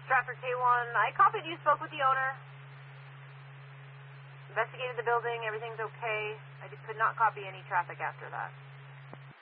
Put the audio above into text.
Stratford K1, I copied you, spoke with the owner. Investigated the building, everything's okay. I just could not copy any traffic after that.